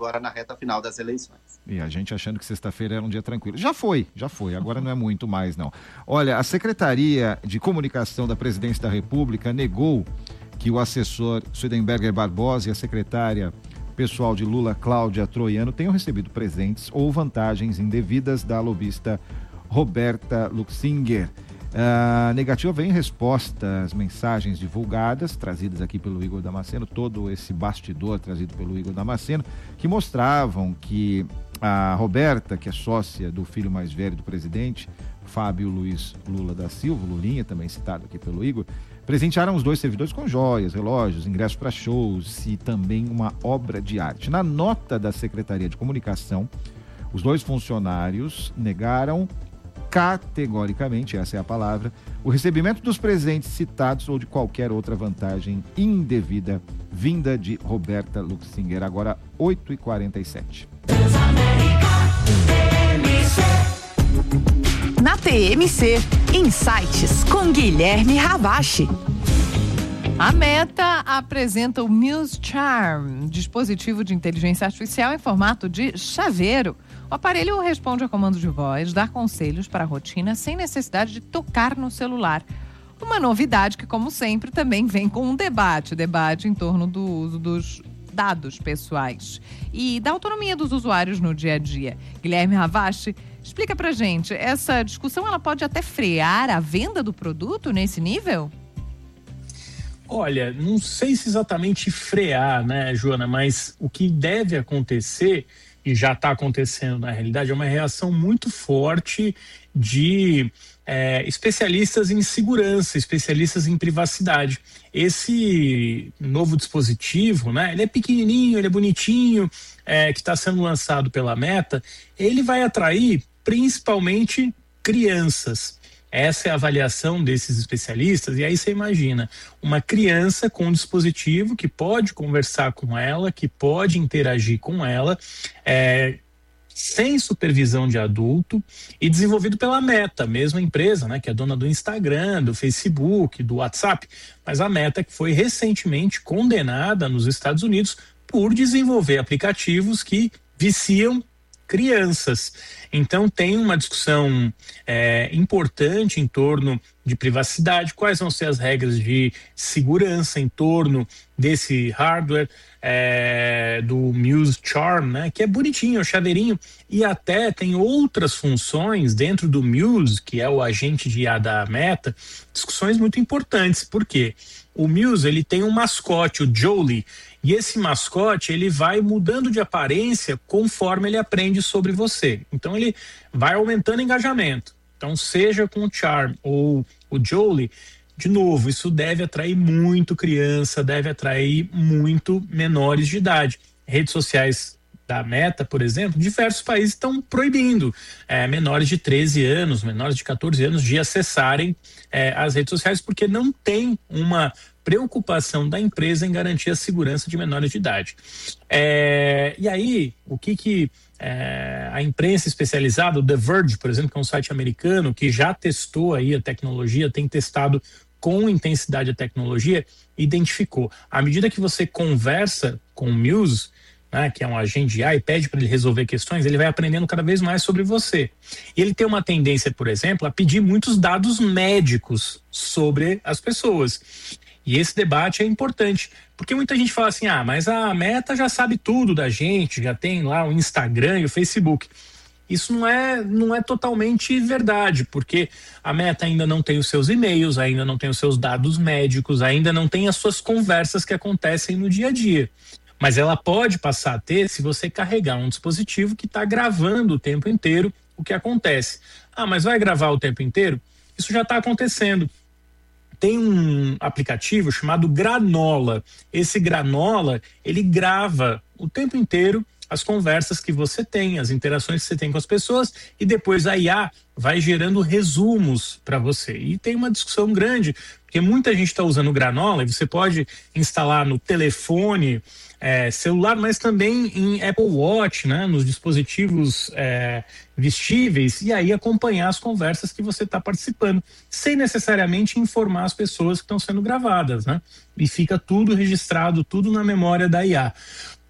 agora na reta final das eleições. E a gente achando que sexta-feira era um dia tranquilo. Já foi, agora não é muito mais não. Olha, a Secretaria de Comunicação da Presidência da República negou que o assessor Swedenberger Barbosa e a secretária pessoal de Lula, Cláudia Troiano, tenham recebido presentes ou vantagens indevidas da lobista Roberta Luxinger. A negativa vem em resposta às mensagens divulgadas, trazidas aqui pelo Igor Damasceno, todo esse bastidor trazido pelo Igor Damasceno, que mostravam que a Roberta, que é sócia do filho mais velho do presidente, Fábio Luiz Lula da Silva, Lulinha, também citado aqui pelo Igor, presentearam os dois servidores com joias, relógios, ingressos para shows e também uma obra de arte. Na nota da Secretaria de Comunicação, os dois funcionários negaram categoricamente, essa é a palavra, o recebimento dos presentes citados ou de qualquer outra vantagem indevida vinda de Roberta Luxinger. Agora 8h47. Na TMC, Insights com Guilherme Ravache. A Meta apresenta o Muse Charm, dispositivo de inteligência artificial em formato de chaveiro. O aparelho responde a comandos de voz, dá conselhos para a rotina sem necessidade de tocar no celular. Uma novidade que, como sempre, também vem com um debate em torno do uso dos dados pessoais e da autonomia dos usuários no dia a dia. Guilherme Ravache, explica pra gente, essa discussão ela pode até frear a venda do produto nesse nível? Olha, não sei se exatamente frear, né, Joana, mas o que deve acontecer, e já está acontecendo na realidade, é uma reação muito forte de especialistas em segurança, especialistas em privacidade. Esse novo dispositivo, né, ele é pequenininho, ele é bonitinho, que está sendo lançado pela Meta, ele vai atrair principalmente crianças. Essa é a avaliação desses especialistas, e aí você imagina, uma criança com um dispositivo que pode conversar com ela, que pode interagir com ela, sem supervisão de adulto e desenvolvido pela Meta, mesma empresa, né, que é dona do Instagram, do Facebook, do WhatsApp, mas a Meta que foi recentemente condenada nos Estados Unidos por desenvolver aplicativos que viciam crianças. Então tem uma discussão importante em torno de privacidade, quais vão ser as regras de segurança em torno desse hardware do Muse Charm, né, que é bonitinho, é um chaveirinho, e até tem outras funções dentro do Muse, que é o agente de IA da Meta, discussões muito importantes. Por quê? O Muse, ele tem um mascote, o Jolie, e esse mascote, ele vai mudando de aparência conforme ele aprende sobre você. Então, ele vai aumentando engajamento. Então, seja com o Charm ou o Jolie, de novo, isso deve atrair muito criança, deve atrair muito menores de idade. Redes sociais da Meta, por exemplo, diversos países estão proibindo menores de 13 anos, menores de 14 anos de acessarem as redes sociais, porque não tem uma preocupação da empresa em garantir a segurança de menores de idade. E aí, o que a imprensa especializada, o The Verge, por exemplo, que é um site americano que já testou aí a tecnologia, tem testado com intensidade a tecnologia, identificou. À medida que você conversa com o Muse, né, que é um agente de IA, e pede para ele resolver questões, ele vai aprendendo cada vez mais sobre você. E ele tem uma tendência, por exemplo, a pedir muitos dados médicos sobre as pessoas. E esse debate é importante, porque muita gente fala assim, mas a Meta já sabe tudo da gente, já tem lá o Instagram e o Facebook. Isso não é totalmente verdade, porque a Meta ainda não tem os seus e-mails, ainda não tem os seus dados médicos, ainda não tem as suas conversas que acontecem no dia a dia. Mas ela pode passar a ter se você carregar um dispositivo que está gravando o tempo inteiro o que acontece. Mas vai gravar o tempo inteiro? Isso já está acontecendo. Tem um aplicativo chamado Granola. Esse Granola, ele grava o tempo inteiro as conversas que você tem, as interações que você tem com as pessoas, e depois a IA vai gerando resumos para você. E tem uma discussão grande, porque muita gente está usando o Granola, e você pode instalar no telefone celular, mas também em Apple Watch, né, nos dispositivos vestíveis, e aí acompanhar as conversas que você está participando, sem necessariamente informar as pessoas que estão sendo gravadas, né? E fica tudo registrado, tudo na memória da IA.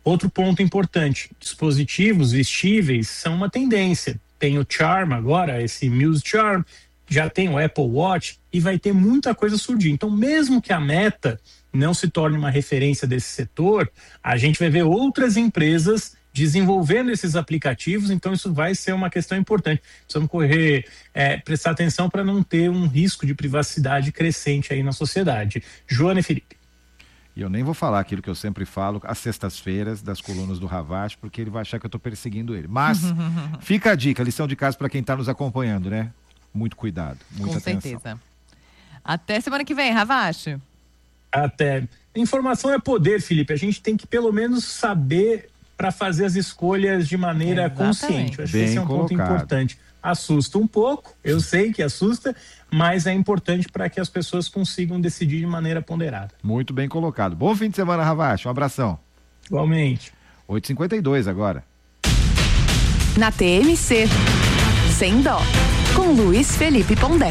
Outro ponto importante, dispositivos vestíveis são uma tendência. Tem o Charm agora, esse Muse Charm, já tem o Apple Watch e vai ter muita coisa surgir. Então, mesmo que a Meta não se torne uma referência desse setor, a gente vai ver outras empresas desenvolvendo esses aplicativos, então isso vai ser uma questão importante. Precisamos prestar atenção para não ter um risco de privacidade crescente aí na sociedade. Joana e Felipe. E eu nem vou falar aquilo que eu sempre falo às sextas-feiras das colunas do Ravache, porque ele vai achar que eu estou perseguindo ele. Mas fica a dica, lição de casa para quem está nos acompanhando, né? Muito cuidado, muita atenção. Com certeza. Até semana que vem, Ravache. Até. Informação é poder, Felipe. A gente tem que pelo menos saber para fazer as escolhas de maneira consciente. Eu acho que esse é um ponto importante. Assusta um pouco, eu sei que assusta, mas é importante para que as pessoas consigam decidir de maneira ponderada. Muito bem colocado. Bom fim de semana, Ravache. Um abração. Igualmente. 8h52 agora. Na TMC, Sem Dó, com Luiz Felipe Pondé.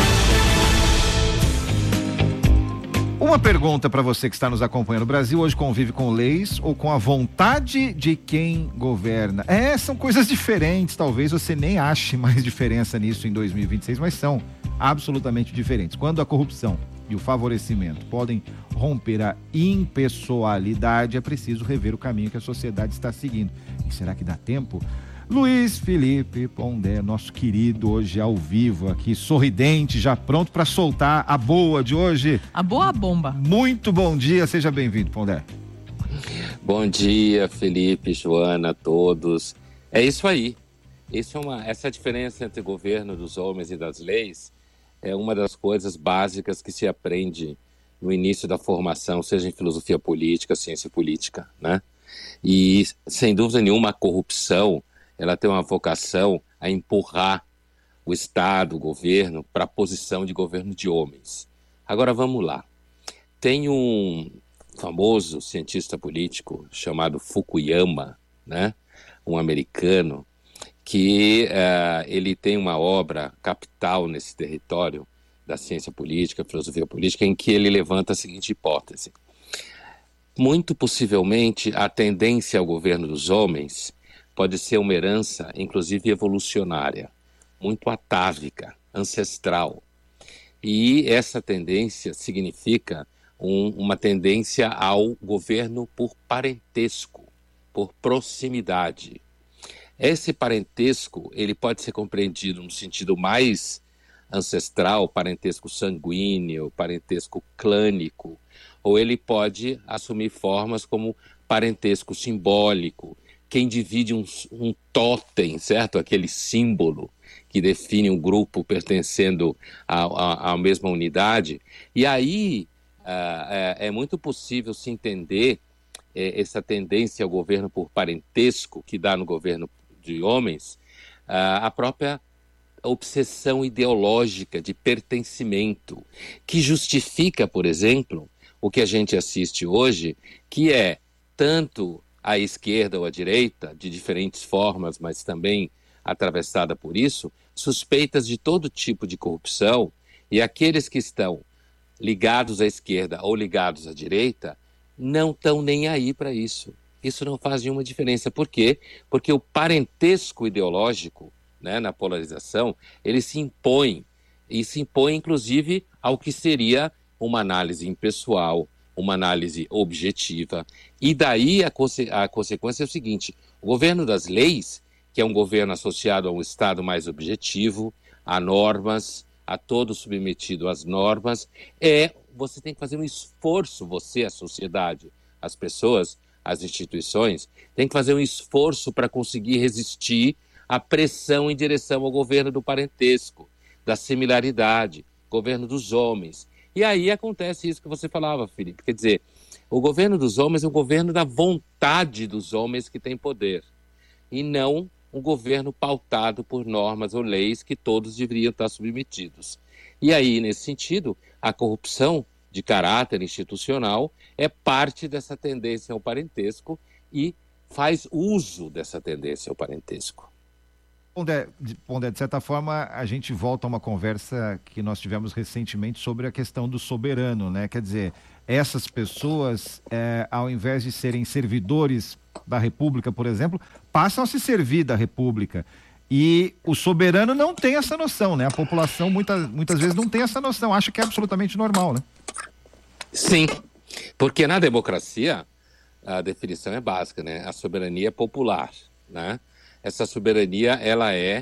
Uma pergunta para você que está nos acompanhando. O Brasil hoje convive com leis ou com a vontade de quem governa? São coisas diferentes. Talvez você nem ache mais diferença nisso em 2026, mas são absolutamente diferentes. Quando a corrupção e o favorecimento podem romper a impessoalidade, é preciso rever o caminho que a sociedade está seguindo. E será que dá tempo? Luiz Felipe Pondé, nosso querido, hoje ao vivo aqui, sorridente, já pronto para soltar a boa de hoje. A boa bomba. Muito bom dia, seja bem-vindo, Pondé. Bom dia, Felipe, Joana, todos. É isso aí. Essa diferença entre o governo dos homens e das leis é uma das coisas básicas que se aprende no início da formação, seja em filosofia política, ciência política, né? E, sem dúvida nenhuma, a corrupção ela tem uma vocação a empurrar o Estado, o governo, para a posição de governo de homens. Agora vamos lá. Tem um famoso cientista político chamado Fukuyama, né? Um americano, que ele tem uma obra capital nesse território da ciência política, filosofia política, em que ele levanta a seguinte hipótese. Muito possivelmente, a tendência ao governo dos homens pode ser uma herança, inclusive evolucionária, muito atávica, ancestral. E essa tendência significa uma tendência ao governo por parentesco, por proximidade. Esse parentesco ele pode ser compreendido no sentido mais ancestral, parentesco sanguíneo, parentesco clânico, ou ele pode assumir formas como parentesco simbólico. Quem divide um totem, certo? Aquele símbolo que define um grupo pertencendo à mesma unidade. E aí é muito possível se entender essa tendência ao governo por parentesco que dá no governo de homens, a própria obsessão ideológica de pertencimento, que justifica, por exemplo, o que a gente assiste hoje, que é tanto à esquerda ou à direita, de diferentes formas, mas também atravessada por isso, suspeitas de todo tipo de corrupção, e aqueles que estão ligados à esquerda ou ligados à direita não estão nem aí para isso. Isso não faz nenhuma diferença. Por quê? Porque o parentesco ideológico, né, na polarização, ele se impõe, e se impõe inclusive ao que seria uma análise impessoal, uma análise objetiva, e daí a consequência é o seguinte: o governo das leis, que é um governo associado a um Estado mais objetivo, a normas, a todo submetido às normas, você tem que fazer um esforço, você, a sociedade, as pessoas, as instituições, tem que fazer um esforço para conseguir resistir à pressão em direção ao governo do parentesco, da similaridade, governo dos homens. E aí acontece isso que você falava, Felipe. Quer dizer, o governo dos homens é um governo da vontade dos homens que têm poder, e não um governo pautado por normas ou leis que todos deveriam estar submetidos. E aí, nesse sentido, a corrupção de caráter institucional é parte dessa tendência ao parentesco e faz uso dessa tendência ao parentesco. Pondé, de certa forma, a gente volta a uma conversa que nós tivemos recentemente sobre a questão do soberano, né? Quer dizer, essas pessoas, ao invés de serem servidores da República, por exemplo, passam a se servir da República. E o soberano não tem essa noção, né? A população muitas vezes não tem essa noção, acha que é absolutamente normal, né? Sim, porque na democracia a definição é básica, né? A soberania é popular, né? Essa soberania, ela é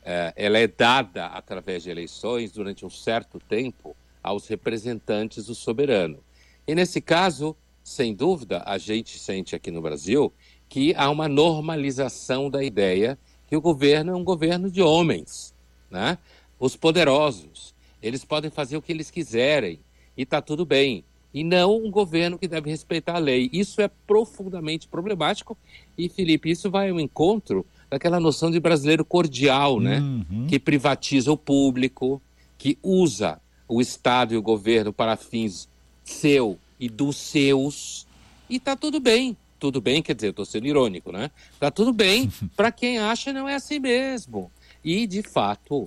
dada através de eleições durante um certo tempo aos representantes do soberano. E nesse caso, sem dúvida, a gente sente aqui no Brasil que há uma normalização da ideia que o governo é um governo de homens, né? Os poderosos, eles podem fazer o que eles quiserem e está tudo bem. E não um governo que deve respeitar a lei. Isso é profundamente problemático e, Felipe, isso vai ao encontro daquela noção de brasileiro cordial, né? Que privatiza o público, que usa o Estado e o governo para fins seu e dos seus, e tá tudo bem. Tudo bem, quer dizer, eu estou sendo irônico, né? Tá tudo bem para quem acha não é assim mesmo. E, de fato,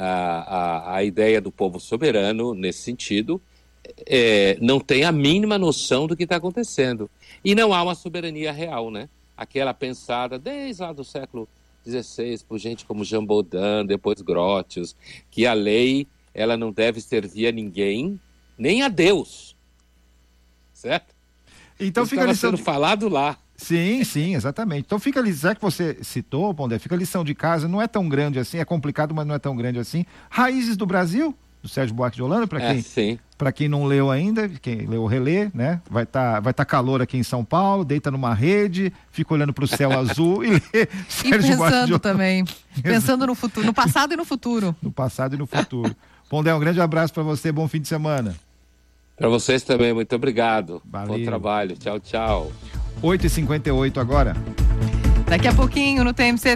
a ideia do povo soberano, nesse sentido, não tem a mínima noção do que está acontecendo. E não há uma soberania real, né? Aquela pensada desde lá do século XVI, por gente como Jean Baudin, depois Grotius, que a lei ela não deve servir a ninguém, nem a Deus. Certo? Então fica sendo falado lá. Sim, exatamente. Então fica ali, já que você citou, Pondé, fica a lição de casa, não é tão grande assim, é complicado, mas não é tão grande assim. Raízes do Brasil, do Sérgio Buarque de Holanda, para quem não leu ainda, quem leu, relê, né? Vai tá calor aqui em São Paulo, deita numa rede, fica olhando para o céu azul e lê Sérgio Buarque de Holanda. Também, pensando no futuro, no passado e no futuro. No passado e no futuro. Pondé, um grande abraço para você, bom fim de semana. Para vocês também, muito obrigado. Valeu. Bom trabalho, tchau. 8h58 agora. Daqui a pouquinho, no TMC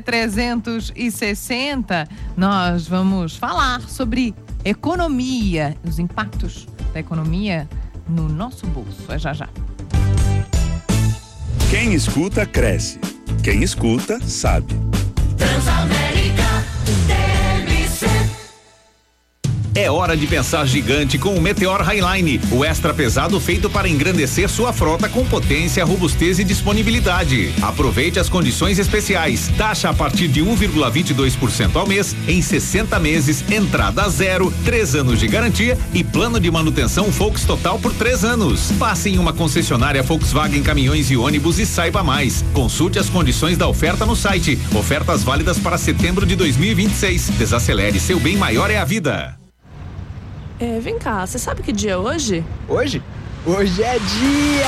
360, nós vamos falar sobre economia, os impactos da economia no nosso bolso. É já. Quem escuta, cresce. Quem escuta, sabe. Transamérica TMC. É hora de pensar gigante com o Meteor Highline, o extra pesado feito para engrandecer sua frota com potência, robustez e disponibilidade. Aproveite as condições especiais. Taxa a partir de 1,22% ao mês, em 60 meses, entrada zero, 3 anos de garantia e plano de manutenção Volks Total por 3 anos. Passe em uma concessionária Volkswagen Caminhões e Ônibus e saiba mais. Consulte as condições da oferta no site. Ofertas válidas para setembro de 2026. Desacelere, seu bem maior é a vida. Vem cá, você sabe que dia é hoje? Hoje? Hoje é dia